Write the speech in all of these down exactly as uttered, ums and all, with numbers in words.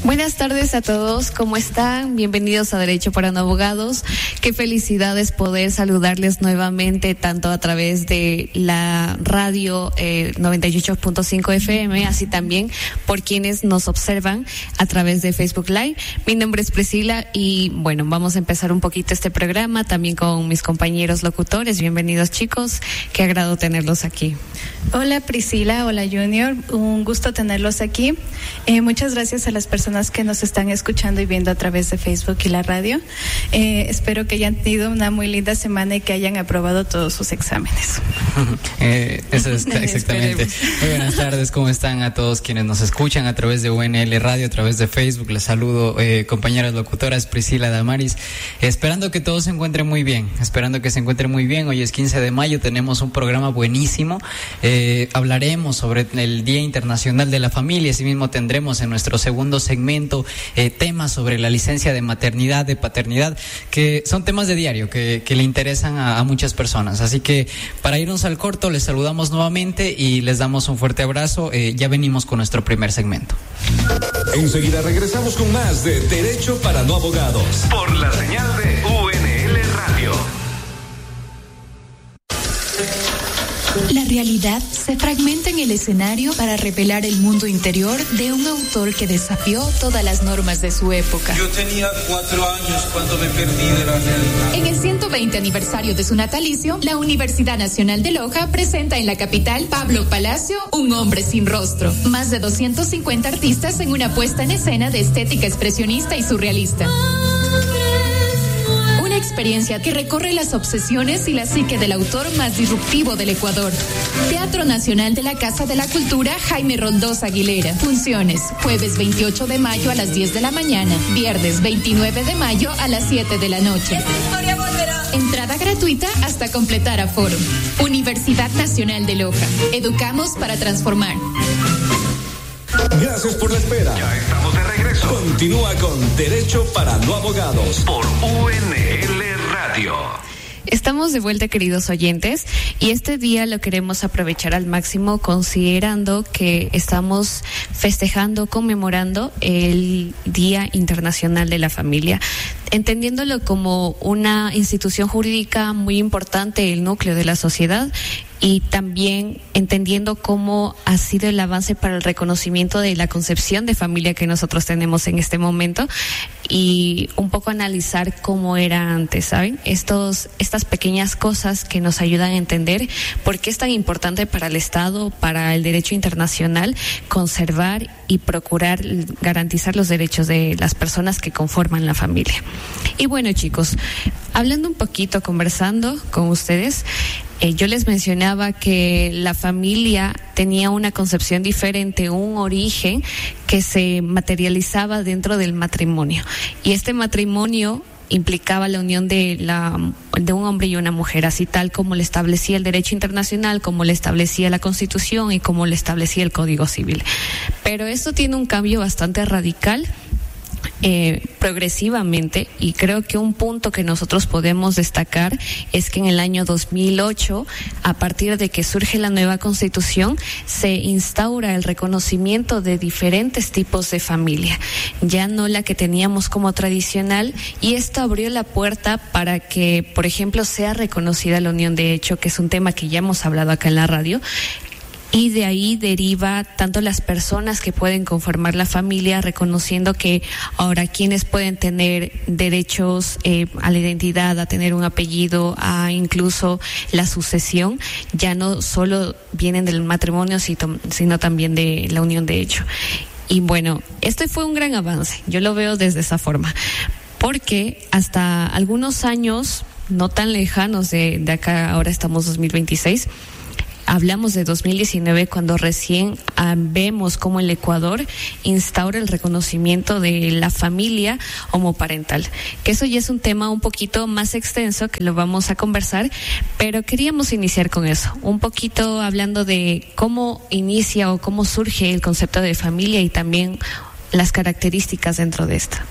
Buenas tardes a todos, ¿cómo están? Bienvenidos a Derecho para No Abogados. Qué felicidad es poder saludarles nuevamente, tanto a través de la radio eh, noventa y ocho punto cinco F M, así también por quienes nos observan a través de Facebook Live. Mi nombre es Priscila y bueno, vamos a empezar un poquito este programa también con mis compañeros locutores. Bienvenidos, chicos, qué agrado tenerlos aquí. Hola Priscila, hola Junior, un gusto tenerlos aquí. Eh, muchas gracias a las personas que nos están escuchando y viendo a través de Facebook y la radio. Eh, espero que hayan tenido una muy linda semana y que hayan aprobado todos sus exámenes. eh, eso es exactamente. Muy buenas tardes, ¿cómo están a todos quienes nos escuchan a través de U N L Radio, a través de Facebook? Les saludo, eh, compañeras locutoras, Priscila, Damaris, eh, esperando que todos se encuentren muy bien, esperando que se encuentren muy bien. Hoy es quince de mayo, tenemos un programa buenísimo. Eh, hablaremos sobre el Día Internacional de la Familia, asimismo tendremos en nuestro segundo segmento eh, temas sobre la licencia de maternidad, de paternidad, que son temas de diario, que, que le interesan a, a muchas personas. Así que para irnos al corto, les saludamos nuevamente y les damos un fuerte abrazo. Eh, ya venimos con nuestro primer segmento. Enseguida regresamos con más de Derecho para No Abogados por la señal de U N L Radio. La realidad se fragmenta en el escenario para revelar el mundo interior de un autor que desafió todas las normas de su época. Yo tenía cuatro años cuando me perdí de la realidad. En el ciento veinte aniversario de su natalicio, la Universidad Nacional de Loja presenta en la capital Pablo Palacio, Un hombre sin rostro. Más de doscientos cincuenta artistas en una puesta en escena de estética expresionista y surrealista. Experiencia que recorre las obsesiones y la psique del autor más disruptivo del Ecuador. Teatro Nacional de la Casa de la Cultura Jaime Roldós Aguilera. Funciones: jueves veintiocho de mayo a las diez de la mañana, viernes veintinueve de mayo a las siete de la noche. Entrada gratuita hasta completar aforo. Universidad Nacional de Loja. Educamos para transformar. Gracias por la espera. Ya estamos de regreso. Continúa con Derecho para No Abogados por U N L Radio. Estamos de vuelta, queridos oyentes, y este día lo queremos aprovechar al máximo, considerando que estamos festejando, conmemorando el Día Internacional de la Familia, entendiéndolo como una institución jurídica muy importante, el núcleo de la sociedad, y también entendiendo cómo ha sido el avance para el reconocimiento de la concepción de familia que nosotros tenemos en este momento, y un poco analizar cómo era antes, ¿saben? Estos, estas pequeñas cosas que nos ayudan a entender por qué es tan importante para el Estado, para el derecho internacional, conservar y procurar garantizar los derechos de las personas que conforman la familia. Y bueno, chicos, hablando un poquito, conversando con ustedes, Eh, yo les mencionaba que la familia tenía una concepción diferente, un origen que se materializaba dentro del matrimonio. Y este matrimonio implicaba la unión de la de un hombre y una mujer, así tal como le establecía el derecho internacional, como le establecía la Constitución y como le establecía el Código Civil. Pero esto tiene un cambio bastante radical Eh, progresivamente, y creo que un punto que nosotros podemos destacar es que en el año dos mil ocho, a partir de que surge la nueva Constitución, se instaura el reconocimiento de diferentes tipos de familia, ya no la que teníamos como tradicional, y esto abrió la puerta para que, por ejemplo, sea reconocida la unión de hecho, que es un tema que ya hemos hablado acá en la radio. Y de ahí deriva tanto las personas que pueden conformar la familia, reconociendo que ahora quienes pueden tener derechos eh, a la identidad, a tener un apellido, a incluso la sucesión, ya no solo vienen del matrimonio, sino también de la unión de hecho. Y bueno, este fue un gran avance, yo lo veo desde esa forma, porque hasta algunos años no tan lejanos de, de acá, ahora estamos dos mil veintiséis, hablamos de dos mil diecinueve, cuando recién ah, vemos cómo el Ecuador instaura el reconocimiento de la familia homoparental, que eso ya es un tema un poquito más extenso que lo vamos a conversar, pero queríamos iniciar con eso, un poquito hablando de cómo inicia o cómo surge el concepto de familia y también las características dentro de esta.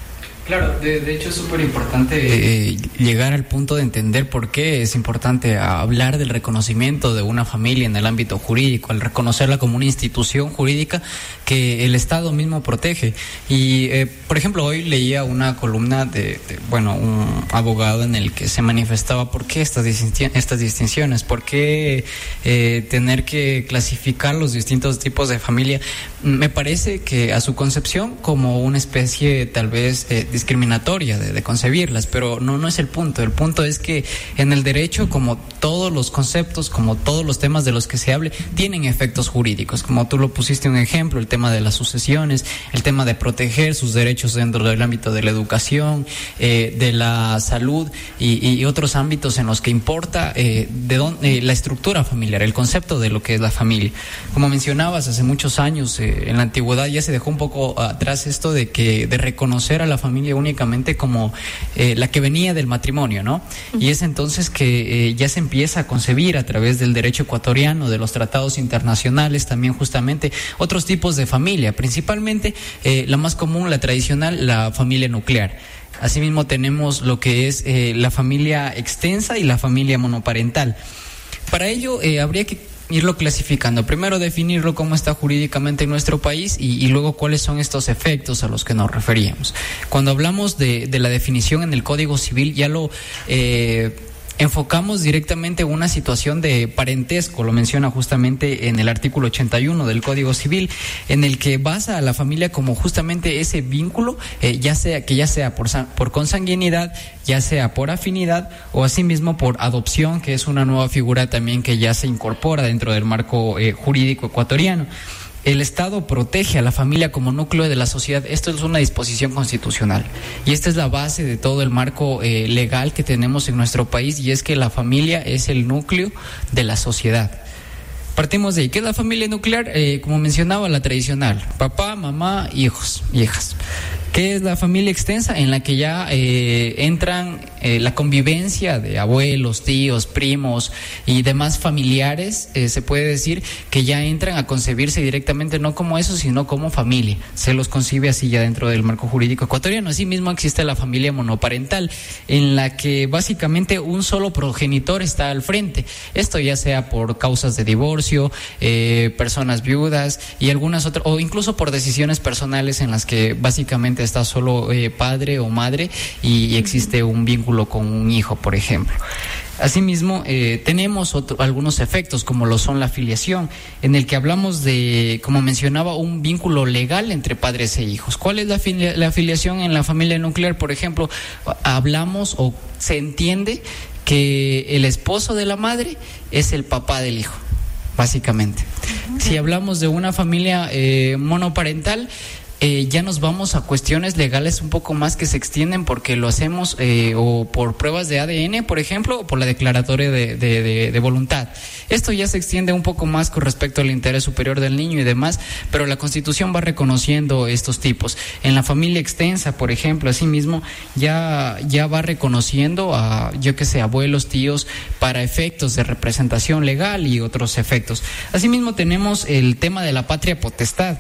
Claro, de, de hecho es súper importante eh, llegar al punto de entender por qué es importante hablar del reconocimiento de una familia en el ámbito jurídico, al reconocerla como una institución jurídica que el Estado mismo protege. Y, eh, por ejemplo, hoy leía una columna de, de, bueno, un abogado en el que se manifestaba por qué estas, distinci- estas distinciones, por qué eh, tener que clasificar los distintos tipos de familia. Me parece que a su concepción como una especie tal vez eh, discriminatoria de, de concebirlas, pero no, no es el punto. El punto es que en el derecho, como todos los conceptos, como todos los temas de los que se hable, tienen efectos jurídicos. Como tú lo pusiste un ejemplo, el tema de las sucesiones, el tema de proteger sus derechos dentro del ámbito de la educación, eh, de la salud y, y otros ámbitos en los que importa eh, de dónde, eh, la estructura familiar, el concepto de lo que es la familia. Como mencionabas, hace muchos años, eh, en la antigüedad ya se dejó un poco atrás esto de que de reconocer a la familia únicamente como eh, la que venía del matrimonio, ¿no? Uh-huh. Y es entonces que eh, ya se empieza a concebir a través del derecho ecuatoriano, de los tratados internacionales, también justamente otros tipos de familia, principalmente eh, la más común, la tradicional, la familia nuclear. Asimismo tenemos lo que es eh, la familia extensa y la familia monoparental. Para ello eh, habría que irlo clasificando. Primero definirlo cómo está jurídicamente en nuestro país y, y luego cuáles son estos efectos a los que nos referíamos. Cuando hablamos de, de la definición en el Código Civil ya lo eh, enfocamos directamente en una situación de parentesco, lo menciona justamente en el artículo ochenta y uno del Código Civil, en el que basa a la familia como justamente ese vínculo, eh, ya sea que ya sea por, por consanguinidad, ya sea por afinidad o asimismo por adopción, que es una nueva figura también que ya se incorpora dentro del marco eh, jurídico ecuatoriano. El Estado protege a la familia como núcleo de la sociedad. Esto es una disposición constitucional y esta es la base de todo el marco eh, legal que tenemos en nuestro país, y es que la familia es el núcleo de la sociedad. Partimos de ahí. ¿Qué es la familia nuclear? Eh, como mencionaba, la tradicional: papá, mamá, hijos, hijas. ¿Qué es la familia extensa? En la que ya eh, entran eh, la convivencia de abuelos, tíos, primos y demás familiares, eh, se puede decir que ya entran a concebirse directamente no como eso, sino como familia. Se los concibe así ya dentro del marco jurídico ecuatoriano. Asimismo existe la familia monoparental, en la que básicamente un solo progenitor está al frente. Esto ya sea por causas de divorcio, eh, personas viudas y algunas otras, o incluso por decisiones personales en las que básicamente está solo eh, padre o madre y, y existe un vínculo con un hijo, por ejemplo. Asimismo, eh, tenemos otro, algunos efectos, como lo son la filiación, en el que hablamos de, como mencionaba, un vínculo legal entre padres e hijos. ¿Cuál es la, filia, la filiación en la familia nuclear? Por ejemplo, hablamos o se entiende que el esposo de la madre es el papá del hijo, básicamente. Uh-huh. Si hablamos de una familia eh, monoparental, Eh, ya nos vamos a cuestiones legales un poco más que se extienden, porque lo hacemos eh, o por pruebas de A D N, por ejemplo, o por la declaratoria de, de, de, de voluntad. Esto ya se extiende un poco más con respecto al interés superior del niño y demás, pero la Constitución va reconociendo estos tipos. En la familia extensa, por ejemplo, asimismo, ya, ya va reconociendo a, yo que sé, abuelos, tíos, para efectos de representación legal y otros efectos. Asimismo tenemos el tema de la patria potestad.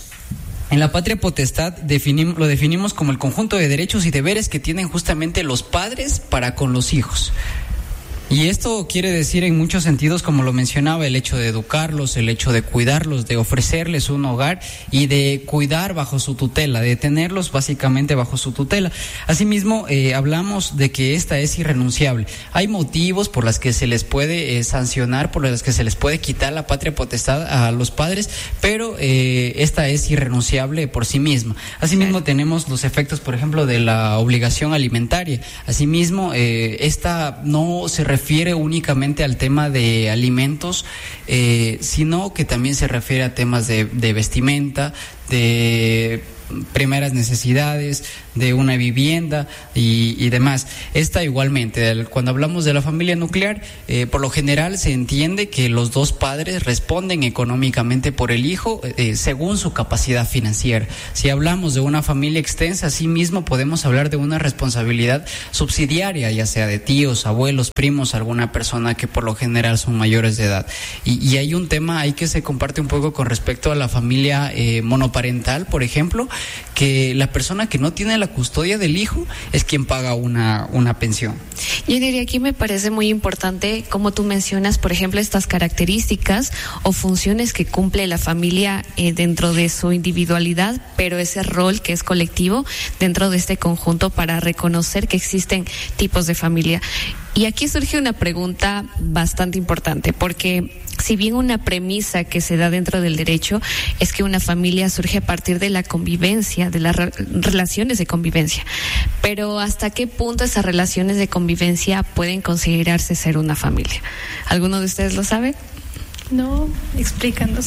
En la patria potestad definimos, lo definimos como el conjunto de derechos y deberes que tienen justamente los padres para con los hijos. Y esto quiere decir en muchos sentidos, como lo mencionaba, el hecho de educarlos, el hecho de cuidarlos, de ofrecerles un hogar y de cuidar bajo su tutela, de tenerlos básicamente bajo su tutela. Asimismo, eh, hablamos de que esta es irrenunciable. Hay motivos por los que se les puede eh, sancionar, por los que se les puede quitar la patria potestad a los padres, pero eh, esta es irrenunciable por sí misma. Asimismo, sí. Tenemos los efectos, por ejemplo, de la obligación alimentaria. Asimismo, eh, esta no se refiere refiere únicamente al tema de alimentos, eh, sino que también se refiere a temas de, de vestimenta, de primeras necesidades, de una vivienda y, y demás. Esta igualmente, cuando hablamos de la familia nuclear, eh, por lo general se entiende que los dos padres responden económicamente por el hijo eh, según su capacidad financiera. Si hablamos de una familia extensa, asimismo podemos hablar de una responsabilidad subsidiaria, ya sea de tíos, abuelos, primos, alguna persona que por lo general son mayores de edad. Y, y hay un tema ahí que se comparte un poco con respecto a la familia eh, monoparental, por ejemplo, que la persona que no tiene la custodia del hijo es quien paga una, una pensión. Yo diría que me parece muy importante, como tú mencionas, por ejemplo, estas características o funciones que cumple la familia eh, dentro de su individualidad, pero ese rol que es colectivo dentro de este conjunto para reconocer que existen tipos de familia. Y aquí surge una pregunta bastante importante, porque si bien una premisa que se da dentro del derecho es que una familia surge a partir de la convivencia, de las re- relaciones de convivencia, pero ¿hasta qué punto esas relaciones de convivencia pueden considerarse ser una familia? ¿Alguno de ustedes lo sabe? No, explícanos.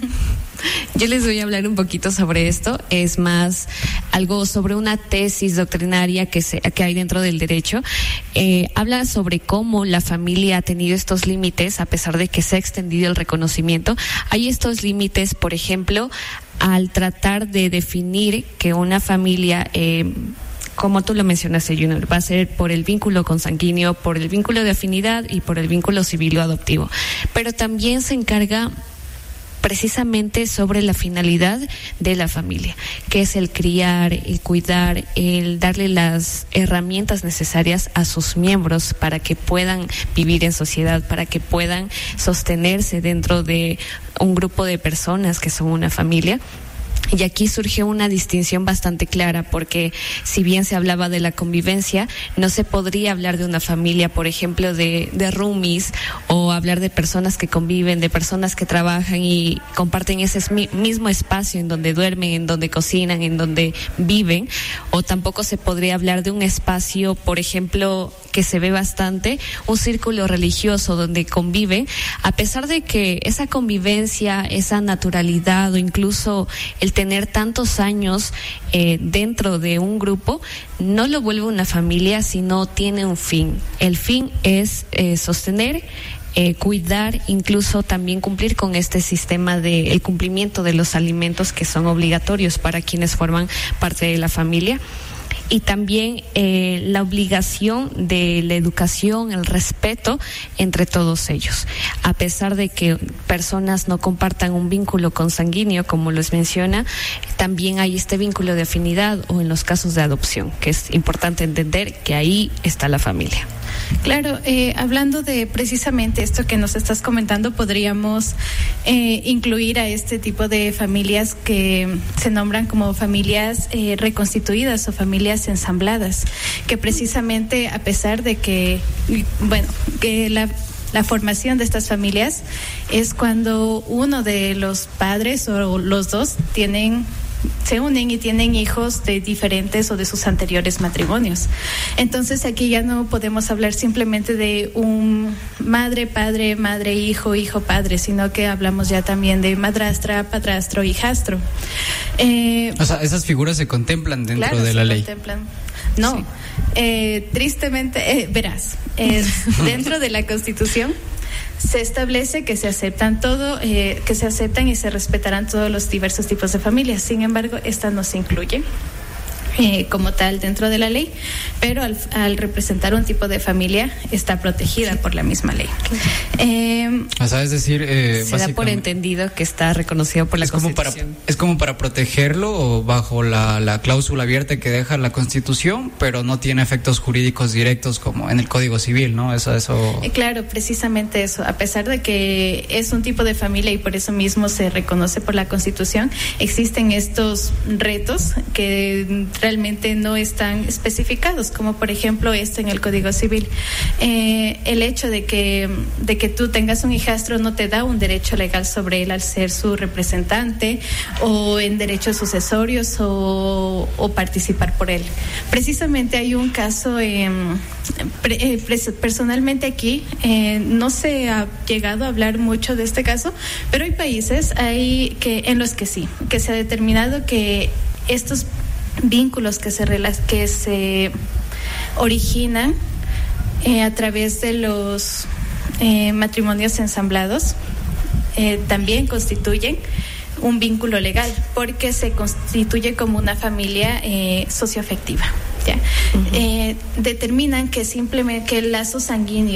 Yo les voy a hablar un poquito sobre esto. Es más algo sobre una tesis doctrinaria que, se, que hay dentro del derecho. Eh, habla sobre cómo la familia ha tenido estos límites a pesar de que se ha extendido el reconocimiento. Hay estos límites, por ejemplo, al tratar de definir que una familia... Eh, como tú lo mencionaste, Junior, va a ser por el vínculo consanguíneo, por el vínculo de afinidad y por el vínculo civil o adoptivo. Pero también se encarga precisamente sobre la finalidad de la familia, que es el criar, el cuidar, el darle las herramientas necesarias a sus miembros para que puedan vivir en sociedad, para que puedan sostenerse dentro de un grupo de personas que son una familia. Y aquí surge una distinción bastante clara, porque si bien se hablaba de la convivencia, no se podría hablar de una familia, por ejemplo, de, de roomies, o hablar de personas que conviven, de personas que trabajan y comparten ese mismo espacio en donde duermen, en donde cocinan, en donde viven, o tampoco se podría hablar de un espacio, por ejemplo, que se ve bastante, un círculo religioso donde conviven, a pesar de que esa convivencia, esa naturalidad o incluso el tener tantos años eh, dentro de un grupo, no lo vuelve una familia, sino tiene un fin. El fin es eh, sostener, eh, cuidar, incluso también cumplir con este sistema de el cumplimiento de los alimentos que son obligatorios para quienes forman parte de la familia. Y también eh, la obligación de la educación, el respeto entre todos ellos. A pesar de que personas no compartan un vínculo consanguíneo, como les menciona, también hay este vínculo de afinidad o en los casos de adopción, que es importante entender que ahí está la familia. Claro, eh, hablando de precisamente esto que nos estás comentando, podríamos eh, incluir a este tipo de familias que se nombran como familias eh, reconstituidas o familias ensambladas, que precisamente a pesar de que, bueno, que la La formación de estas familias es cuando uno de los padres o los dos tienen se unen y tienen hijos de diferentes o de sus anteriores matrimonios. Entonces aquí ya no podemos hablar simplemente de un madre, padre, madre, hijo, hijo, padre, sino que hablamos ya también de madrastra, padrastro, hijastro. Eh, o sea, esas figuras se contemplan dentro claro, de la se ley. Contemplan. No, sí. eh, tristemente, eh, verás, eh, dentro de la Constitución se establece que se aceptan todo, eh, que se aceptan y se respetarán todos los diversos tipos de familias. Sin embargo, esta no se incluye eh, como tal dentro de la ley, pero al, al representar un tipo de familia está protegida por la misma ley. Eh, o sea, es decir, eh, se da por entendido que está reconocido por la es como para Constitución. es como para protegerlo bajo la, la cláusula abierta que deja la Constitución, pero no tiene efectos jurídicos directos como en el Código Civil, ¿no? Eso, eso. Eh, claro, precisamente eso. A pesar de que es un tipo de familia y por eso mismo se reconoce por la Constitución, existen estos retos que realmente no están especificados, como por ejemplo este en el Código Civil. Eh, el hecho de que de que tú tengas un hijastro no te da un derecho legal sobre él al ser su representante o en derechos sucesorios o, o participar por él. Precisamente hay un caso, eh, pre, eh, personalmente aquí eh, no se ha llegado a hablar mucho de este caso, pero hay países hay que en los que sí, que se ha determinado que estos vínculos que se que se originan eh, a través de los eh, matrimonios ensamblados eh, también constituyen un vínculo legal porque se constituye como una familia eh, socioafectiva. ¿ya? Uh-huh. Eh, determinan que simplemente que el lazo sanguíneo